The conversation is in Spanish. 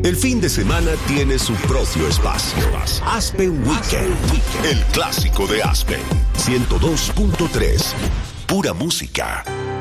El fin de semana tiene su propio espacio. Aspen Weekend, el clásico de Aspen. 102.3, pura música.